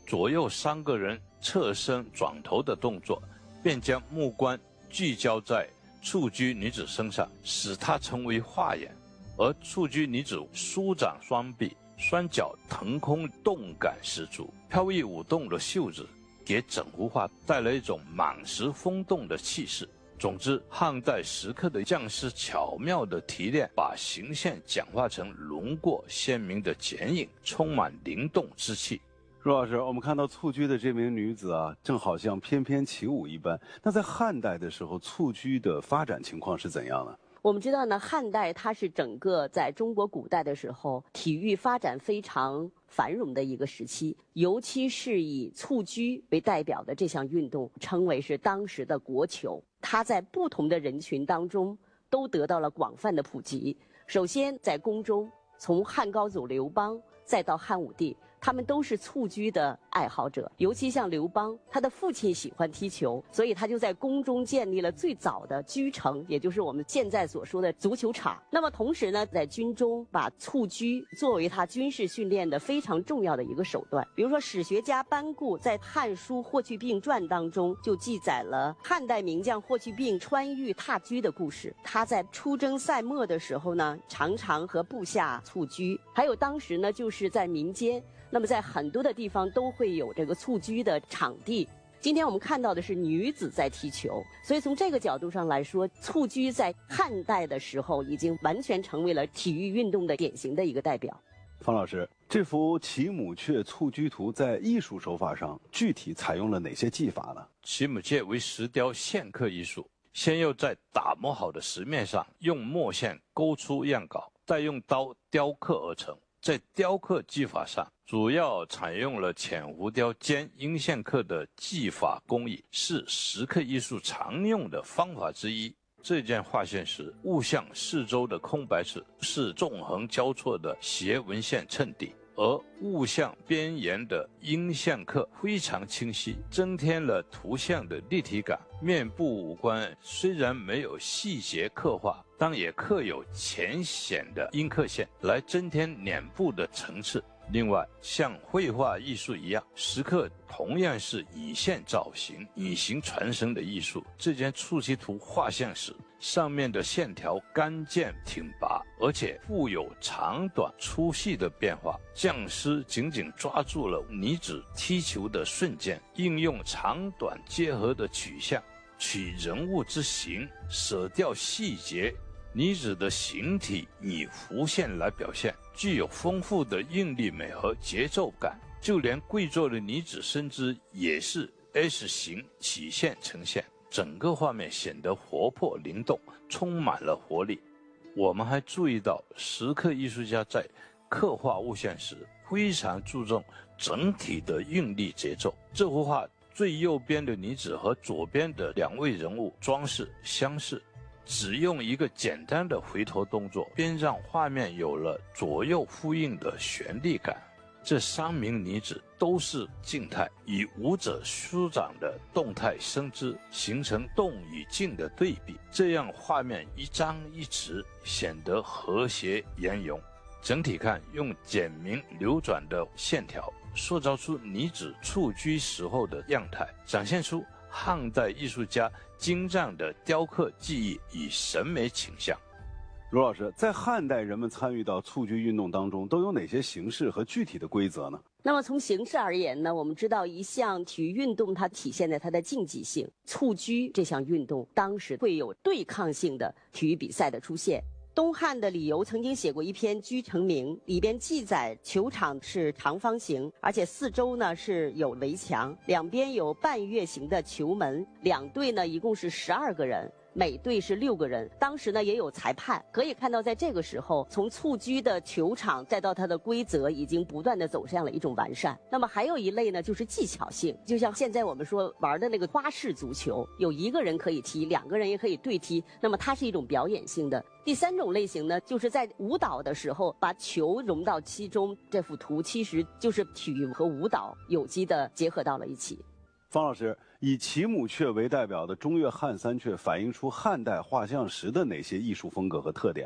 左右3个人侧身转头的动作，便将目光聚焦在蹴鞠女子身上，使她成为画眼。而蹴鞠女子舒展双臂，双脚腾空，动感十足，飘逸舞动的袖子给整幅画带来一种满时风动的气势。总之，汉代石刻的匠师巧妙地提炼，把形象简化成轮廓鲜明的剪影，充满灵动之气。 陆老师，我们看到蹴鞠的这名女子啊，正好像翩翩起舞一般。那在汉代的时候，蹴鞠的发展情况是怎样呢？ 我们知道呢，汉代它是整个在中国古代的时候体育发展非常繁荣的一个时期，尤其是以蹴鞠为代表的这项运动称为是当时的国球，它在不同的人群当中都得到了广泛的普及。首先在宫中，从汉高祖刘邦再到汉武帝，他们都是蹴鞠的爱好者，尤其像刘邦，他的父亲喜欢踢球，所以他就在宫中建立了最早的居城，也就是我们现在所说的足球场。那么同时呢，在军中把蹴鞠作为他军事训练的非常重要的一个手段。比如说史学家班固在《汉书·霍去病传》当中就记载了汉代名将霍去病穿玉踏鞠的故事。他在出征塞漠的时候呢，常常和部下蹴鞠。还有当时呢，就是在民间，那么在很多的地方都会有这个蹴鞠的场地。今天我们看到的是女子在踢球，所以从这个角度上来说，蹴鞠在汉代的时候已经完全成为了体育运动的典型的一个代表。 方老师，这幅骑母雀蹴鞠图在艺术手法上具体采用了哪些技法呢？ 骑母雀为石雕线刻艺术，先要在打磨好的石面上用墨线勾出样稿，再用刀雕刻而成。在雕刻技法上，主要采用了浅浮雕兼阴线刻的技法工艺，是石刻艺术常用的方法之一。这件画线时，物象四周的空白处是纵横交错的斜纹线衬底，而物象边沿的阴线刻非常清晰，增添了图像的立体感。面部五官虽然没有细节刻画，但也刻有浅显的阴刻线，来增添脸部的层次。另外，像绘画艺术一样，石刻同样是以线造型、以形传声的艺术。这件蹴鞠图画像时，上面的线条干健挺拔，而且富有长短粗细的变化。匠师紧紧抓住了女子踢球的瞬间，应用长短结合的取向，取人物之形，舍掉细节。女子的形体以弧线来表现，具有丰富的韵律美和节奏感。就连跪坐的女子身姿也是 S 型曲线呈现，整个画面显得活泼灵动，充满了活力。我们还注意到，石刻艺术家在刻画物象时非常注重整体的韵律节奏。这幅画最右边的女子和左边的2位人物装饰相似，只用一个简单的回头动作，便让画面有了左右呼应的旋律感。这3名女子都是静态，与舞者舒展的动态身姿形成动与静的对比，这样画面一张一弛，显得和谐圆融。整体看，用简明流转的线条塑造出女子蹴鞠时候的样态，展现出汉代艺术家精湛的雕刻技艺与审美倾向。 卢老师，在汉代人们参与到蹴鞠运动当中都有哪些形式和具体的规则呢？ 那么从形式而言呢，我们知道一项体育运动它体现在它的竞技性，蹴鞠这项运动当时会有对抗性的体育比赛的出现。东汉的李由曾经写过一篇《居城铭》，里边记载球场是长方形，而且四周呢是有围墙，两边有半月形的球门，2队呢一共是12个人，每队是6个人。当时呢也有裁判，可以看到在这个时候，从蹴鞠的球场再到它的规则已经不断的走向了一种完善。那么还有一类呢就是技巧性，就像现在我们说玩的那个花式足球，有1个人可以踢，2个人也可以对踢，那么它是一种表演性的。第3种类型呢，就是在舞蹈的时候把球融到其中。这幅图其实就是体育和舞蹈有机的结合到了一起。 方老师，以骑母雀为代表的中越汉3阙反映出汉代画像石的哪些艺术风格和特点呢？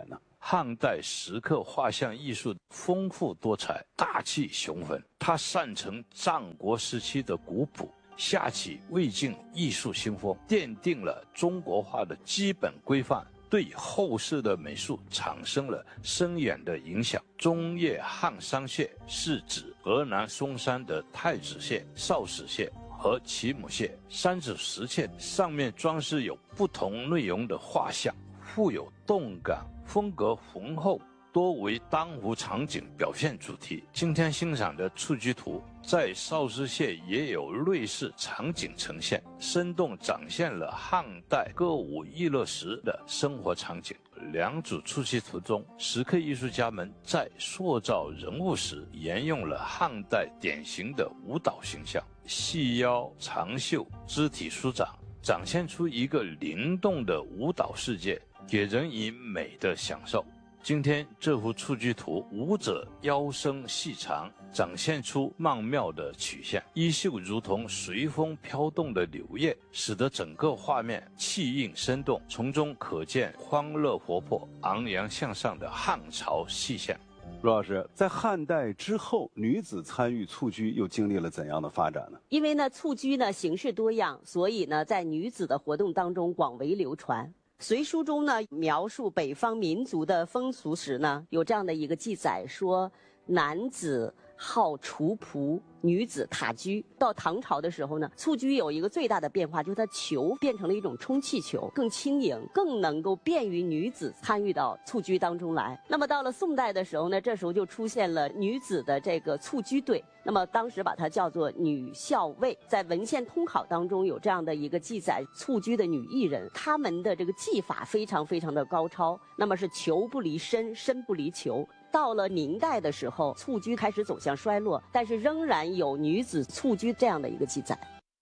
汉代石刻画像艺术丰富多彩，大气雄浑。他擅承战国时期的古朴，下起魏晋艺术新风，奠定了中国画的基本规范，对后世的美术产生了深远的影响。中叶汉三蟹是指河南嵩山的太子蟹、少史蟹和奇姆蟹。三指石蟹上面装饰有不同内容的画像，富有动感，风格浑厚，多为当湖场景表现主题。今天欣赏的蹴鞠图在少师蟹也有类似场景呈现，生动展现了汉代歌舞娱乐时的生活场景。两组蹴鞠图中，石刻艺术家们在塑造人物时沿用了汉代典型的舞蹈形象，细腰长袖，肢体舒展，展现出一个灵动的舞蹈世界，给人以美的享受。今天这幅蹴鞠图，舞者腰身细长，展现出曼妙的曲线，衣袖如同随风飘动的柳叶，使得整个画面气韵生动，从中可见欢乐活泼、昂扬向上的汉朝气象。 陆老师，在汉代之后，女子参与蹴鞠又经历了怎样的发展呢？ 因为呢，蹴鞠呢形式多样，所以呢，在女子的活动当中广为流传。隋书中呢，描述北方民族的风俗时呢，有这样的一个记载说，男子好锄仆，女子踏鞠。到唐朝的时候呢，蹴鞠有一个最大的变化，就是它球变成了一种充气球，更轻盈，更能够便于女子参与到蹴鞠当中来。那么到了宋代的时候呢，这时候就出现了女子的这个蹴鞠队，那么当时把它叫做女校尉。在文献通考当中有这样的一个记载，蹴鞠的女艺人，她们的这个技法非常非常的高超，那么是球不离身，身不离球。到了明代的时候，蹴鞠开始走向衰落，但是仍然有女子蹴鞠这样的一个记载。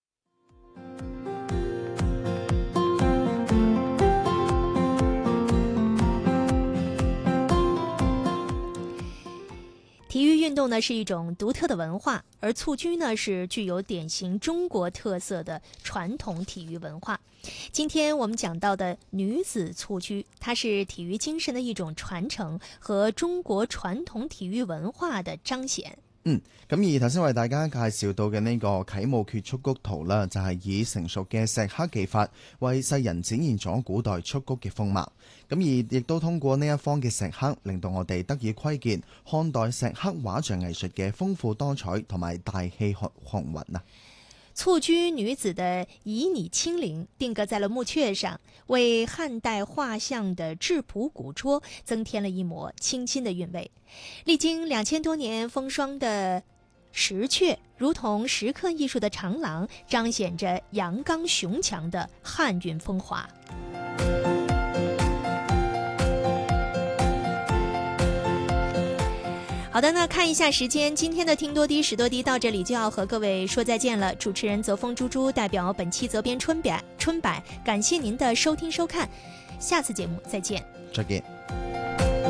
体育运动呢是一种独特的文化，而蹴鞠呢是具有典型中国特色的传统体育文化。今天我们講到的女子蹴鞠，它是體育精神的一種傳承和中國傳統體育文化的彰顯。 咁而頭先為大家介紹到嘅呢個啟舞決蹴鞠圖啦，就係以成熟嘅石刻技法為世人展現咗古代蹴鞠嘅風貌。咁而亦都通過呢一方嘅石刻，令到我哋得以窺見漢代石刻畫像藝術嘅豐富多彩同埋大氣雄渾啊！ 蹴鞠女子的旖旎輕靈定格在了木闕上，為漢代畫像的質樸古拙增添了一抹清新的韻味。歷經2000多年風霜的石闕，如同石刻藝術的長廊，彰顯着陽剛雄強的漢韻風華。好的，那看一下時間，今天的聽多啲、識多啲到這裡就要和各位說再見了。主持人澤峰豬豬代表本期責編春柏，感謝您的收聽收看，下次節目再見。 再見。